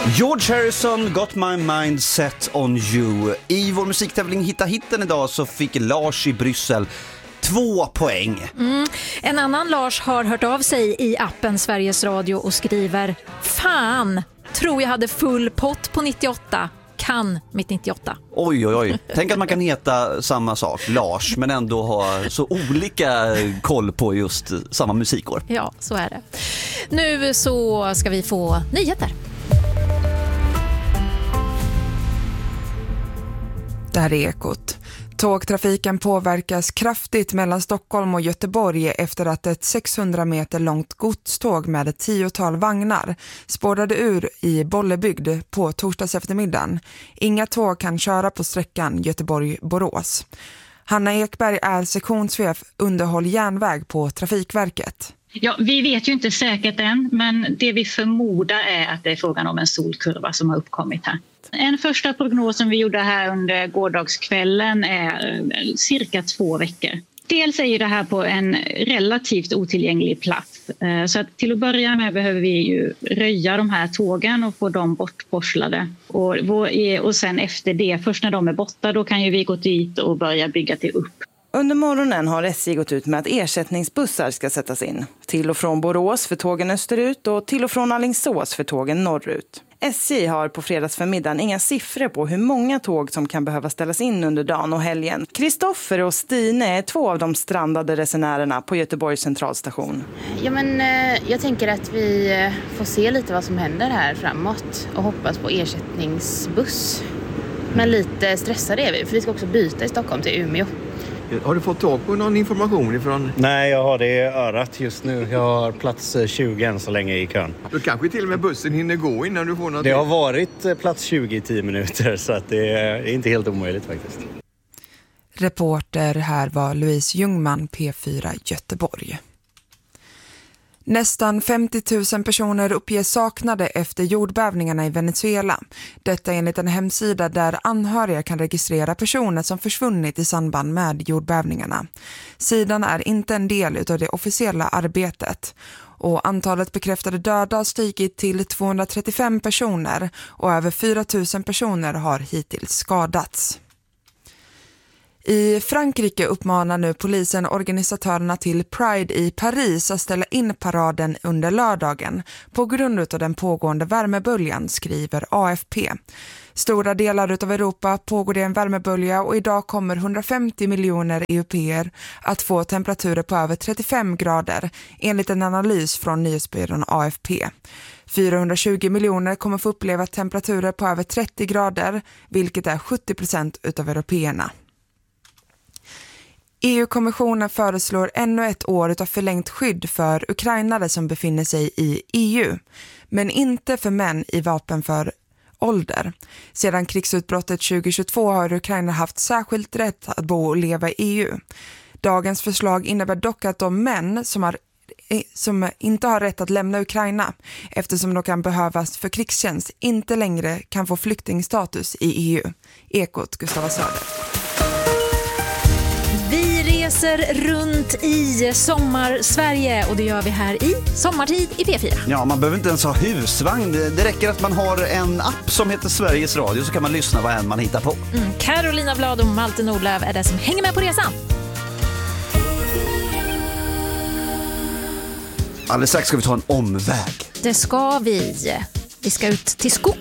George Harrison, Got My Mind Set On You. I vår musiktävling Hitta Hitten idag så fick Lars i Bryssel 2 poäng. En annan Lars har hört av sig i appen Sveriges Radio och skriver: Fan, tror jag hade full pott på 98. Kan mitt 98. Oj. Tänk att man kan heta samma sak, Lars, men ändå ha så olika koll på just samma musikår. Ja, så är det. Nu så ska vi få nyheter. Det här är Ekot. Tågtrafiken påverkas kraftigt mellan Stockholm och Göteborg efter att ett 600 meter långt godståg med ett 10-tal vagnar spårade ur i Bollebygd på torsdags eftermiddagen. Inga tåg kan köra på sträckan Göteborg-Borås. Hanna Ekberg är sektionschef underhåll järnväg på Trafikverket. Ja, vi vet ju inte säkert än, men det vi förmodar är att det är frågan om en solkurva som har uppkommit här. En första prognos som vi gjorde här under gårdagskvällen är cirka 2 veckor. Dels är ju det här på en relativt otillgänglig plats. Så att till att börja med behöver vi ju röja de här tågen och få dem bortporslade. Och sen efter det, först när de är borta, då kan ju vi gå dit och börja bygga till upp. Under morgonen har SJ gått ut med att ersättningsbussar ska sättas in. Till och från Borås för tågen österut och till och från Alingsås för tågen norrut. SJ har på fredagsförmiddagen inga siffror på hur många tåg som kan behöva ställas in under dagen och helgen. Kristoffer och Stine är 2 av de strandade resenärerna på Göteborgs centralstation. Ja, men jag tänker att vi får se lite vad som händer här framåt och hoppas på ersättningsbuss. Men lite stressade är vi, för vi ska också byta i Stockholm till Umeå. Har du fått tag på någon information ifrån? Nej, jag har det i örat just nu. Jag har plats 20 än så länge i kön. Då kanske till och med bussen hinner gå innan du får något. Det har varit plats 20 i 10 minuter så att det är inte helt omöjligt faktiskt. Reporter här var Louise Ljungman, P4 Göteborg. Nästan 50 000 personer uppges saknade efter jordbävningarna i Venezuela. Detta enligt en hemsida där anhöriga kan registrera personer som försvunnit i samband med jordbävningarna. Sidan är inte en del av det officiella arbetet. Och antalet bekräftade döda har stigit till 235 personer och över 4 000 personer har hittills skadats. I Frankrike uppmanar nu polisen organisatörerna till Pride i Paris att ställa in paraden under lördagen på grund av den pågående värmeböljan, skriver AFP. Stora delar av Europa pågår det en värmebölja och idag kommer 150 miljoner européer att få temperaturer på över 35 grader enligt en analys från nyhetsbyrån AFP. 420 miljoner kommer få uppleva temperaturer på över 30 grader, vilket är 70% av européerna. EU-kommissionen föreslår ännu ett år av förlängt skydd för ukrainare som befinner sig i EU, men inte för män i vapenför ålder. Sedan krigsutbrottet 2022 har Ukraina haft särskilt rätt att bo och leva i EU. Dagens förslag innebär dock att de män som inte har rätt att lämna Ukraina eftersom de kan behövas för krigstjänst inte längre kan få flyktingstatus i EU. Ekot, Gustava Söder. Vi reser runt i sommar-Sverige och det gör vi här i Sommartid i P4. Ja, man behöver inte ens ha husvagn. Det räcker att man har en app som heter Sveriges Radio så kan man lyssna vad än man hittar på. Carolina Blad och Malte Nordlöf är det som hänger med på resan. Alldeles strax ska vi ta en omväg. Det ska vi. Vi ska ut till skog.